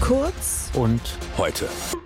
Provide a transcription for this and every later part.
Kurz und heute.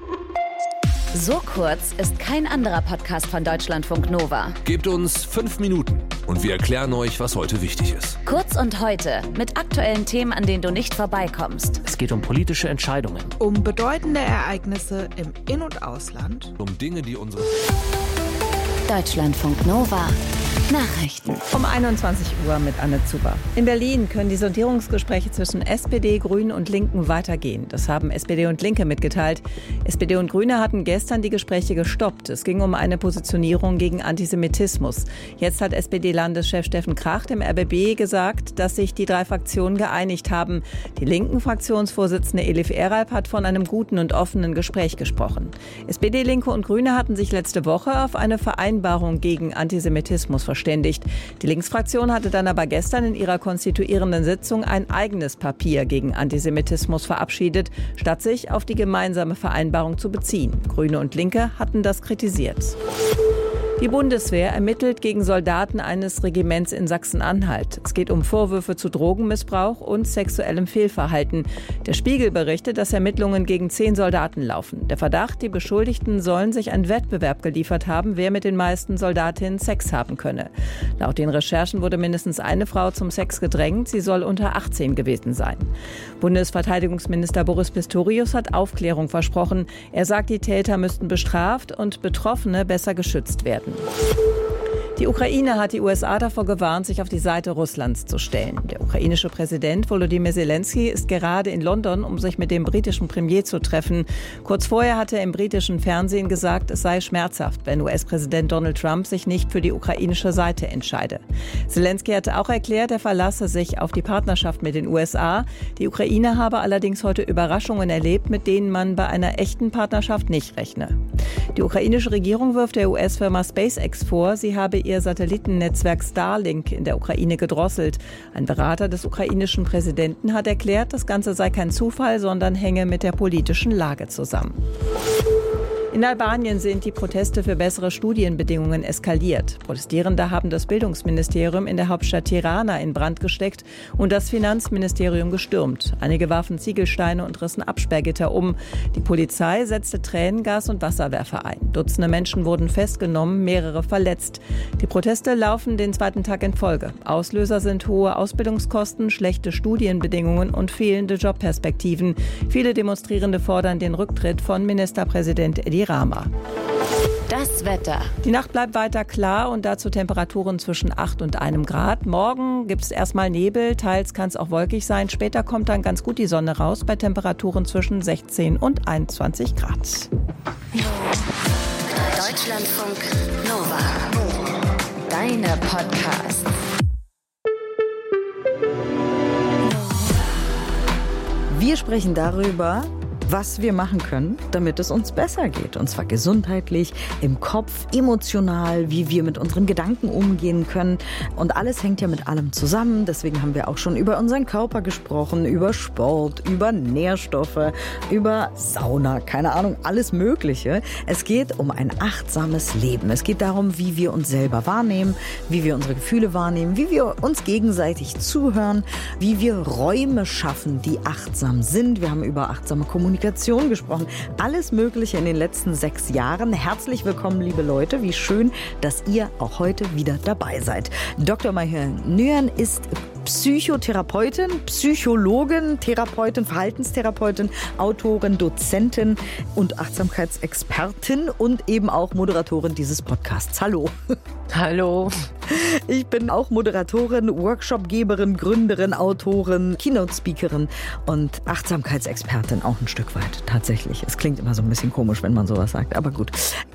So kurz ist kein anderer Podcast von Deutschlandfunk Nova. Gebt uns 5 Minuten und wir erklären euch, was heute wichtig ist. Kurz und heute mit aktuellen Themen, an denen du nicht vorbeikommst. Es geht um politische Entscheidungen. Um bedeutende Ereignisse im In- und Ausland. Um Dinge, die unsere... Deutschlandfunk Nova. Nachrichten. Um 21 Uhr mit Anne Zuber. In Berlin können die Sondierungsgespräche zwischen SPD, Grünen und Linken weitergehen. Das haben SPD und Linke mitgeteilt. SPD und Grüne hatten gestern die Gespräche gestoppt. Es ging um eine Positionierung gegen Antisemitismus. Jetzt hat SPD-Landeschef Steffen Kracht im RBB gesagt, dass sich die 3 Fraktionen geeinigt haben. Die linken Fraktionsvorsitzende Elif Eralp hat von einem guten und offenen Gespräch gesprochen. SPD, Linke und Grüne hatten sich letzte Woche auf eine Vereinbarung gegen Antisemitismus verständigt. Die Linksfraktion hatte dann aber gestern in ihrer konstituierenden Sitzung ein eigenes Papier gegen Antisemitismus verabschiedet, statt sich auf die gemeinsame Vereinbarung zu beziehen. Grüne und Linke hatten das kritisiert. Die Bundeswehr ermittelt gegen Soldaten eines Regiments in Sachsen-Anhalt. Es geht um Vorwürfe zu Drogenmissbrauch und sexuellem Fehlverhalten. Der Spiegel berichtet, dass Ermittlungen gegen 10 Soldaten laufen. Der Verdacht, die Beschuldigten sollen sich einen Wettbewerb geliefert haben, wer mit den meisten Soldatinnen Sex haben könne. Laut den Recherchen wurde mindestens eine Frau zum Sex gedrängt. Sie soll unter 18 gewesen sein. Bundesverteidigungsminister Boris Pistorius hat Aufklärung versprochen. Er sagt, die Täter müssten bestraft und Betroffene besser geschützt werden. Die Ukraine hat die USA davor gewarnt, sich auf die Seite Russlands zu stellen. Der ukrainische Präsident Volodymyr Zelensky ist gerade in London, um sich mit dem britischen Premier zu treffen. Kurz vorher hatte er im britischen Fernsehen gesagt, es sei schmerzhaft, wenn US-Präsident Donald Trump sich nicht für die ukrainische Seite entscheide. Zelensky hatte auch erklärt, er verlasse sich auf die Partnerschaft mit den USA. Die Ukraine habe allerdings heute Überraschungen erlebt, mit denen man bei einer echten Partnerschaft nicht rechne. Die ukrainische Regierung wirft der US-Firma SpaceX vor, sie habe ihr Satellitennetzwerk Starlink in der Ukraine gedrosselt. Ein Berater des ukrainischen Präsidenten hat erklärt, das Ganze sei kein Zufall, sondern hänge mit der politischen Lage zusammen. In Albanien sind die Proteste für bessere Studienbedingungen eskaliert. Protestierende haben das Bildungsministerium in der Hauptstadt Tirana in Brand gesteckt und das Finanzministerium gestürmt. Einige warfen Ziegelsteine und rissen Absperrgitter um. Die Polizei setzte Tränengas und Wasserwerfer ein. Dutzende Menschen wurden festgenommen, mehrere verletzt. Die Proteste laufen den 2. Tag in Folge. Auslöser sind hohe Ausbildungskosten, schlechte Studienbedingungen und fehlende Jobperspektiven. Viele Demonstrierende fordern den Rücktritt von Ministerpräsident Edi Rama. Das Wetter. Die Nacht bleibt weiter klar und dazu Temperaturen zwischen 8 und 1 Grad. Morgen gibt es erstmal Nebel, teils kann es auch wolkig sein. Später kommt dann ganz gut die Sonne raus bei Temperaturen zwischen 16 und 21 Grad. Deutschlandfunk Nova. Deine Podcasts. Wir sprechen darüber, was wir machen können, damit es uns besser geht. Und zwar gesundheitlich, im Kopf, emotional, wie wir mit unseren Gedanken umgehen können. Und alles hängt ja mit allem zusammen. Deswegen haben wir auch schon über unseren Körper gesprochen, über Sport, über Nährstoffe, über Sauna, keine Ahnung, alles Mögliche. Es geht um ein achtsames Leben. Es geht darum, wie wir uns selber wahrnehmen, wie wir unsere Gefühle wahrnehmen, wie wir uns gegenseitig zuhören, wie wir Räume schaffen, die achtsam sind. Wir haben über achtsame Kommunikation gesprochen. Alles Mögliche in den letzten 6 Jahren. Herzlich willkommen, liebe Leute. Wie schön, dass ihr auch heute wieder dabei seid. Dr. Mayhörn Nguyen ist Psychotherapeutin, Psychologin, Therapeutin, Verhaltenstherapeutin, Autorin, Dozentin und Achtsamkeitsexpertin und eben auch Moderatorin dieses Podcasts. Hallo. Hallo. Ich bin auch Moderatorin, Workshopgeberin, Gründerin, Autorin, Keynote-Speakerin und Achtsamkeitsexpertin auch ein Stück weit tatsächlich. Es klingt immer so ein bisschen komisch, wenn man sowas sagt, aber gut.